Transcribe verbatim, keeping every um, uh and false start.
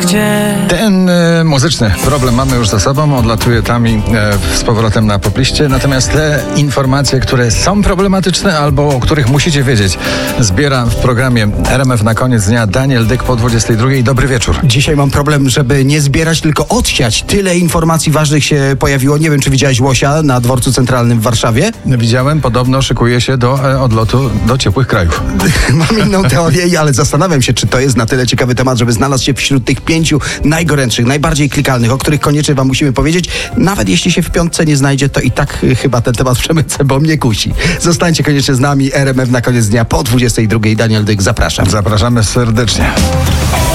gdzie. Ten e, muzyczny problem mamy już za sobą, odlatuje tam i e, z powrotem na popliście, natomiast te informacje, które są problematyczne albo o których musicie wiedzieć, zbiera w programie R M F na koniec dnia Daniel Dyk po dwudziestej drugiej. Dobry wieczór. Dzisiaj mam problem, żeby nie zbierać, tylko odsiać. Tyle informacji ważnych się pojawiło. Nie wiem, czy widziałeś Łosia na dworcu centralnym w Warszawie? Widziałem, podobno szykuje się do e, odlotu do ciepłych krajów. Mam inną teorię, ale zastanawiam się, czy to jest na tyle ciekawy temat, żeby znalazł się wśród tych pięciu najgorętszych, najbardziej klikalnych, o których koniecznie wam musimy powiedzieć. Nawet jeśli się w piątce nie znajdzie, to i tak y, chyba ten temat przemycę, bo mnie kusi. Zostańcie koniecznie z nami. R M F na koniec dnia po dwudziestej drugiej. Daniel Dyk, zapraszam. Zapraszamy serdecznie.